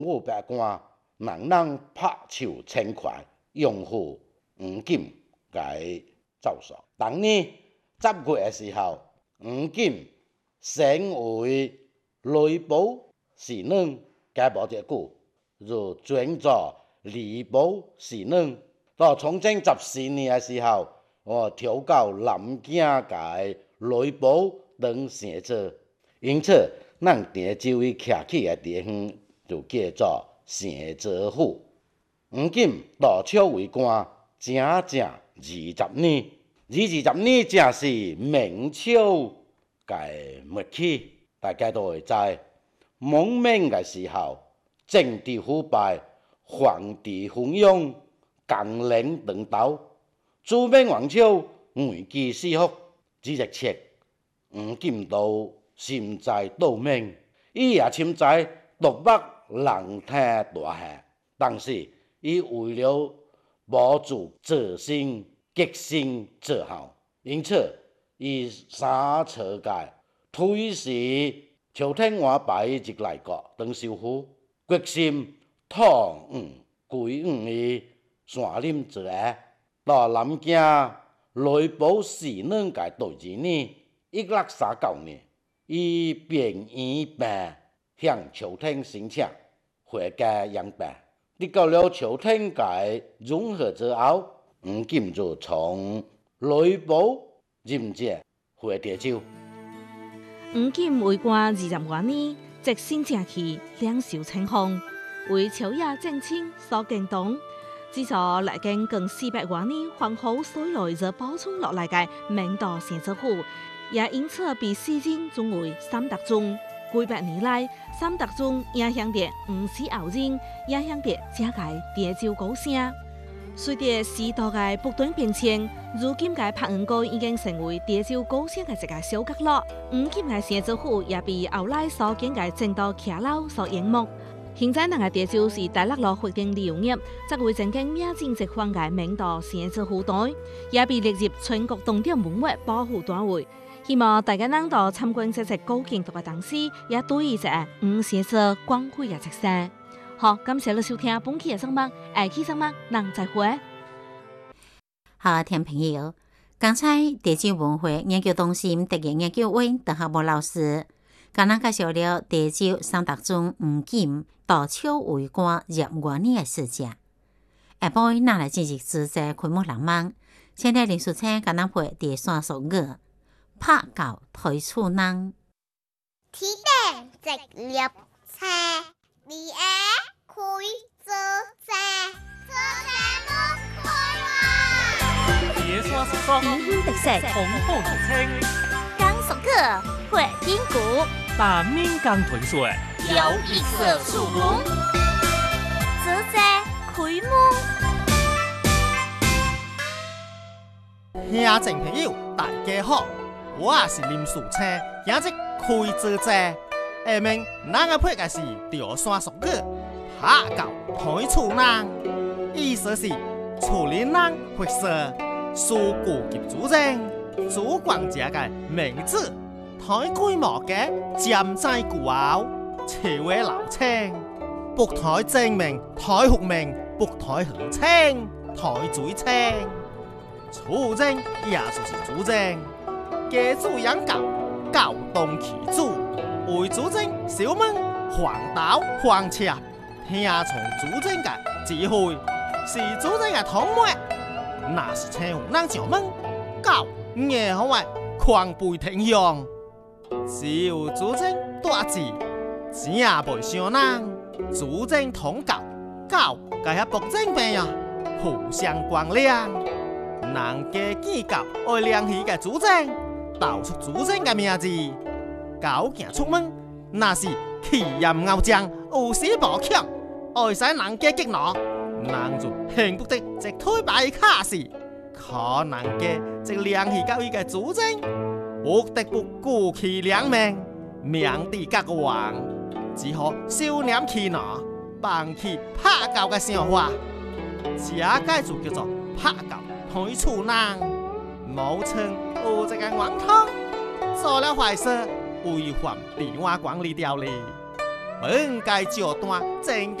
500官，人人拍手称快，拥护黄锦来造势。当年10月的时候，黄锦升为内部侍郎，加无一久就转做礼部侍郎。到崇祯14年的时候，调到南京界内部当丞相，因此咱滇州伊徛起的地方就叫做丞相府。黄锦入朝为官，整整20年。20年正是明朝嘅末期，大家都会知。蒙明嘅时候，政治腐败，皇帝昏庸，江陵乱斗，朱明王朝危机四伏，只一切黄锦都心知肚明，伊也深知独目人听大汉，但是伊为了保住自身，决心做好，因此伊3朝界推使朝廷安排一内阁当首辅，决心统归伊山林做下，到南京内部侍郎界第2年，1639年，伊便医病向朝廷申请回家养病。得到了朝廷界融合之后，黄锦就从内部任职回滇州。 黄锦为官20多年，积心正气，两袖清风，为朝野政亲所敬重。至少历经近400多年皇后所来则保存落来嘅明道县政府，也因此被世人尊为三德宗。几百年来，三德宗影响着唔少后人，影响着这个滇州高声。随着时代嘅不断变迁，如今嘅柏园街已经成为滇州高声嘅一个小角落。黄锦嘅县政府也被后来所建嘅正道骑楼所淹没。现在，咱嘅滇州是大陆发展旅游业，则为曾经名震一方嘅明道县政府台，也被列入全国重点文物保护单位。希望大家能到参观这些高建筑嘅同时，也对一下黄先生光辉嘅特色。好，感谢你收听本期嘅上班，下期上班，咱再会。 好，听朋友，刚才滇州文化研究中心特约研究员邓学武老师，甲咱介绍了滇州三德宗黄锦到朝为官20多年嘅事迹。下晡咱来进行自在开幕浪漫，现在林淑清甲咱配第3首歌。拍狗推厝人， 天顶直立车，二下开做车，做车不开哇！ 野山叔叔， 平均特色， 红火热清， 刚熟客会筋骨， 大面江豚水， 有一色树龙，做车开幕。 兄弟朋友，大家好。我也是林树清，今日开做者。下面咱个配嘅是第3首歌，拍狗推厝人，意思是厝里人会说，事故及主政，主管家嘅名字，抬规模嘅占在古后，车位老清，不抬正名，抬福名，不抬横清，抬嘴清，主政也就是主政。家主养狗，狗当其主，为主政小门黄豆黄车，听从主政嘅指挥，是主政嘅统妹。那是青红人上门，狗硬好话狂背天香，只有主政大字，正袂伤人。主政统狗，狗介遐博正病啊，互相光亮。人家见狗爱亮起嘅主政。道出主政嘅名字，狗行出门，那是气焰傲将，有时无强，爱使人家激怒，人就恨不得直推摆卡时，可人家直亮起到伊嘅主政，不得不顾其两命，命地格王，只好收敛气恼，放弃拍狗嘅想法，这个就叫做拍狗推厝人。冒称有一个冤通，做了坏事，违反治安管理条例， 本该照单，正